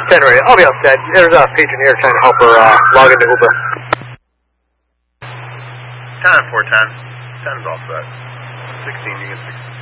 10 ready. I'll be all set. There's a patron here trying to help her log into Uber. 10 and 410. 10's all set. 16, you get 16.